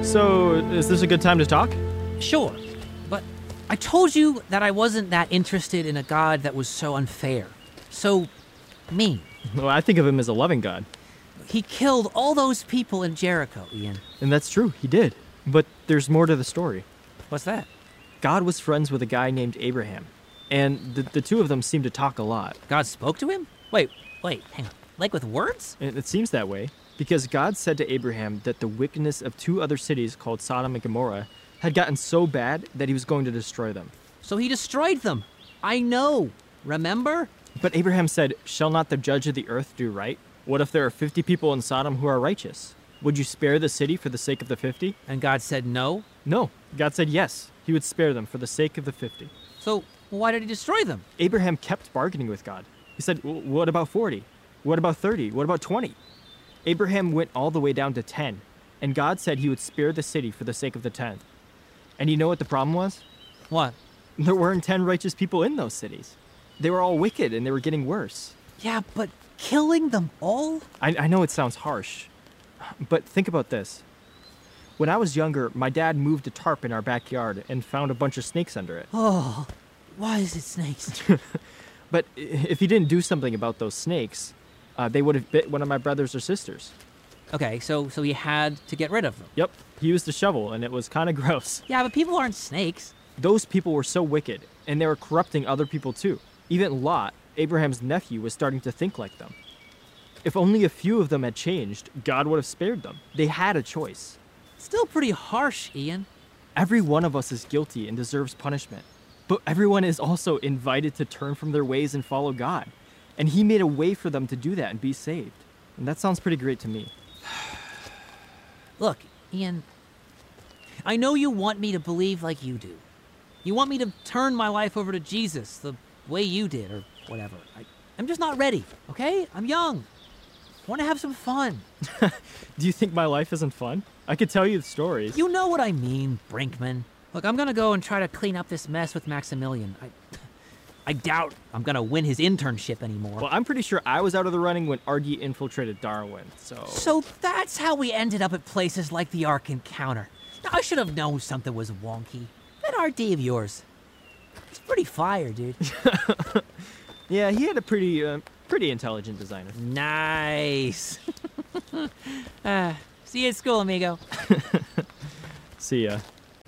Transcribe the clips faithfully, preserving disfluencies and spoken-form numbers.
So, is this a good time to talk? Sure, but I told you that I wasn't that interested in a God that was so unfair, so mean. Well, I think of him as a loving God. He killed all those people in Jericho, Ian. And that's true, he did. But there's more to the story. What's that? God was friends with a guy named Abraham, and the, the two of them seemed to talk a lot. God spoke to him? Wait, wait, hang on. Like with words? And it seems that way, because God said to Abraham that the wickedness of two other cities called Sodom and Gomorrah had gotten so bad that he was going to destroy them. So he destroyed them. I know. Remember? But Abraham said, "Shall not the judge of the earth do right? What if there are fifty people in Sodom who are righteous? Would you spare the city for the sake of the fifty?" And God said no? No. God said yes. He would spare them for the sake of the fifty. So why did he destroy them? Abraham kept bargaining with God. He said, "W- what about forty? What about thirty? What about twenty? Abraham went all the way down to ten, and God said he would spare the city for the sake of the tenth. And you know what the problem was? What? There weren't ten righteous people in those cities. They were all wicked, and they were getting worse. Yeah, but killing them all? I, I know it sounds harsh, but think about this. When I was younger, my dad moved a tarp in our backyard and found a bunch of snakes under it. Oh, why is it snakes? But i- if he didn't do something about those snakes, uh, they would have bit one of my brothers or sisters. Okay, so so he had to get rid of them. Yep, he used a shovel, and it was kind of gross. Yeah, but people aren't snakes. Those people were so wicked, and they were corrupting other people too. Even Lot, Abraham's nephew, was starting to think like them. If only a few of them had changed, God would have spared them. They had a choice. Still pretty harsh, Ian. Every one of us is guilty and deserves punishment. But everyone is also invited to turn from their ways and follow God. And he made a way for them to do that and be saved. And that sounds pretty great to me. Look, Ian, I know you want me to believe like you do. You want me to turn my life over to Jesus the way you did, or whatever. I, I'm just not ready, okay? I'm young. I want to have some fun. Do you think my life isn't fun? I could tell you the stories. You know what I mean, Brinkman. Look, I'm gonna go and try to clean up this mess with Maximilian. I, I doubt I'm gonna win his internship anymore. Well, I'm pretty sure I was out of the running when Argy infiltrated Darwin, so... So that's how we ended up at places like the Ark Encounter. Now, I should have known something was wonky. That R D of yours, he's pretty fire, dude. Yeah, he had a pretty, uh, pretty intelligent designer. Nice. uh, see you at school, amigo. See ya.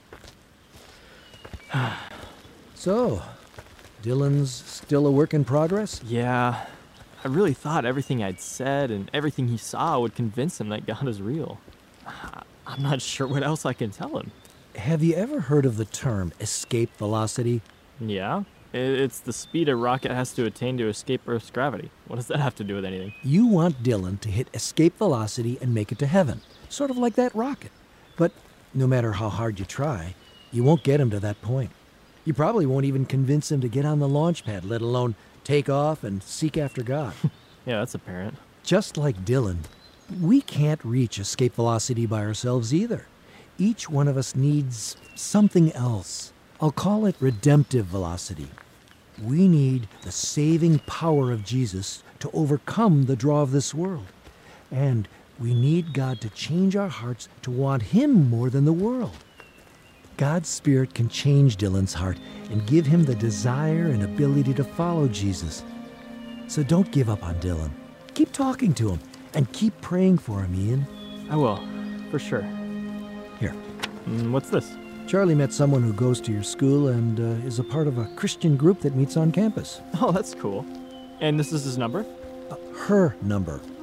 So, Dylan's still a work in progress? Yeah, I really thought everything I'd said and everything he saw would convince him that God is real. I'm not sure what else I can tell him. Have you ever heard of the term escape velocity? Yeah? I- It's the speed a rocket has to attain to escape Earth's gravity. What does that have to do with anything? You want Dylan to hit escape velocity and make it to heaven, sort of like that rocket. But no matter how hard you try, you won't get him to that point. You probably won't even convince him to get on the launch pad, let alone take off and seek after God. Yeah, that's apparent. Just like Dylan, we can't reach escape velocity by ourselves either. Each one of us needs something else. I'll call it redemptive velocity. We need the saving power of Jesus to overcome the draw of this world. And we need God to change our hearts to want Him more than the world. God's Spirit can change Dylan's heart and give him the desire and ability to follow Jesus. So don't give up on Dylan. Keep talking to him and keep praying for him, Ian. I will, for sure. Here, Mm, what's this? Charlie met someone who goes to your school and uh, is a part of a Christian group that meets on campus. Oh, that's cool. And this is his number? Uh, her number.